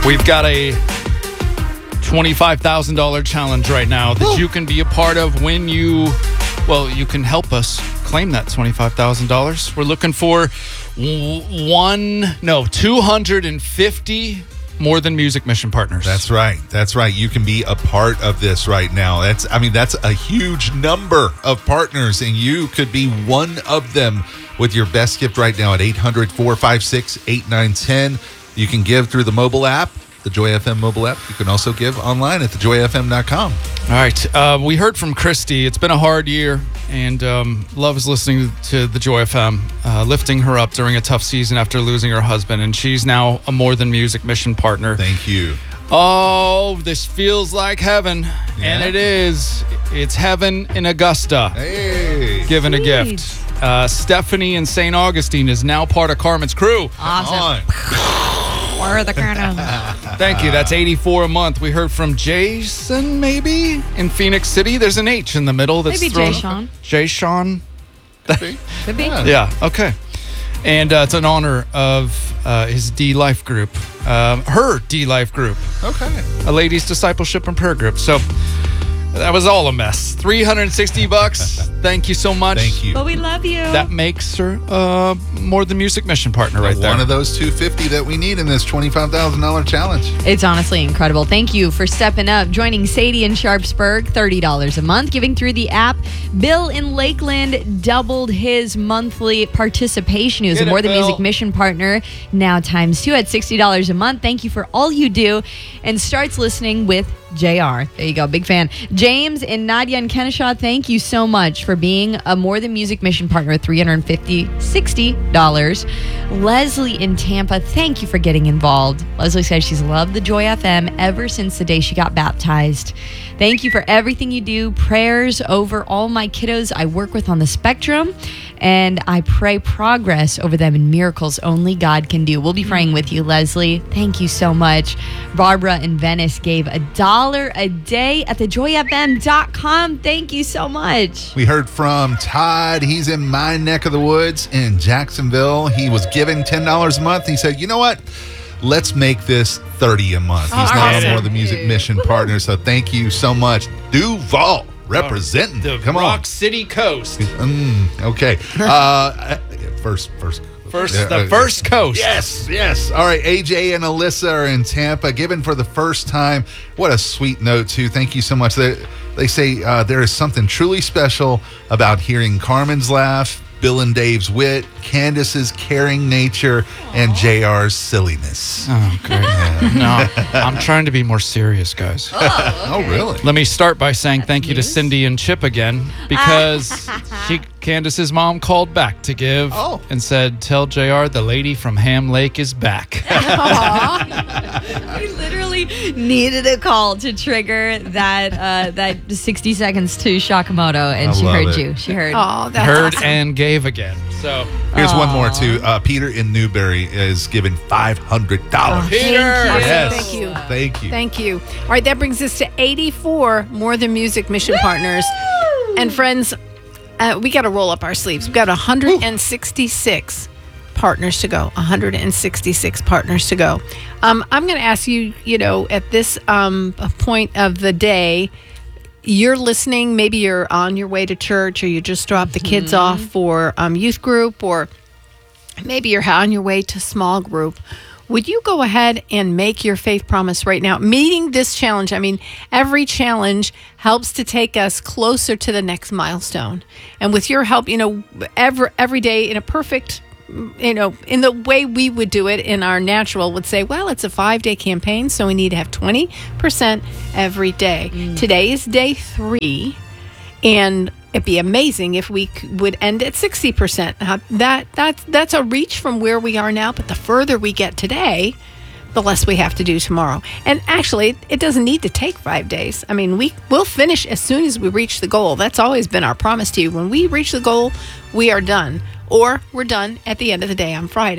We've got a $25,000 challenge right now that you can be a part of when you can help us claim that $25,000. We're looking for 250 More Than Music mission partners. That's right. You can be a part of this right now. That's a huge number of partners, and you could be one of them with your best gift right now at 800-456-8910. You can give through the mobile app, the Joy FM mobile app. You can also give online at thejoyfm.com. All right. We heard from Christy. It's been a hard year, and loves listening to the Joy FM, lifting her up during a tough season after losing her husband, and she's now a More Than Music mission partner. Thank you. Oh, this feels like heaven, and it is. It's heaven in Augusta. Hey. Giving a gift. Stephanie in St. Augustine is now part of Carmen's crew. Awesome. Or the Colonel. Thank you. That's $84 a month. We heard from Jason, maybe, in Phoenix City. There's an H in the middle. That's Maybe Jay-Sean. Jay-Sean. Could be. Yeah, okay. And it's in honor of his D-Life group. Her D-Life group. Okay. A ladies' discipleship and prayer group. So that was all a mess. $360. Thank you so much. Thank you. But we love you. That makes her More Than Music mission partner right there. One of those 250 that we need in this $25,000 challenge. It's honestly incredible. Thank you for stepping up, joining Sadie in Sharpsburg, $30 a month, giving through the app. Bill in Lakeland doubled his monthly participation. He was a More Than Music mission partner, now times 2 at $60 a month. Thank you for all you do, and starts listening with JR. There you go. Big fan. James and Nadia in Kennesaw, thank you so much for being a More Than Music mission partner at $60. Leslie in Tampa, thank you for getting involved. Leslie says she's loved the Joy FM ever since the day she got baptized. Thank you for everything you do. Prayers over all my kiddos I work with on the spectrum, and I pray progress over them and miracles only God can do. We'll be praying with you, Leslie. Thank you so much. Barbara in Venice gave $1 a day at thejoyfm.com. Thank you so much. We heard from Todd. He's in my neck of the woods in Jacksonville. He was giving $10 a month. He said, you know what? Let's make this $30 a month. He's now a More Than Music mission partner. So thank you so much. Duval representing. The Come Rock on. City Coast. Okay. First coast. Yes. All right. AJ and Alyssa are in Tampa, giving for the first time. What a sweet note, too. Thank you so much. They say there is something truly special about hearing Carmen's laugh, Bill and Dave's wit, Candace's caring nature, and JR's silliness. Oh, great. No, I'm trying to be more serious, guys. Oh, really? Let me start by saying thank you to Cindy and Chip again, because Candace's mom called back to give and said, tell JR the lady from Ham Lake is back. We literally needed a call to trigger that 60 seconds to Shakamoto, and she heard you. She heard. Oh, that's Heard awesome. and gave again. So here's one more, too. Peter in Newberry is giving $500. Peter! Yes. Thank you. Thank you. All right, that brings us to 84 More Than Music mission partners. And friends, we got to roll up our sleeves. We've got 166 partners to go. 166 partners to go. I'm going to ask you, at this point of the day, you're listening, maybe you're on your way to church, or you just dropped the kids off for youth group, or maybe you're on your way to small group. Would you go ahead and make your faith promise right now? Meeting this challenge, every challenge helps to take us closer to the next milestone. And with your help, every day in a perfect, in the way we would do it in our natural would say, well, it's a 5-day campaign, so we need to have 20% every day. Today is day 3, and it'd be amazing if we would end at 60%. That's a reach from where we are now, but the further we get today, the less we have to do tomorrow. And actually, it doesn't need to take 5 days. We'll finish as soon as we reach the goal. That's always been our promise to you. When we reach the goal, we are done. Or we're done at the end of the day on Friday.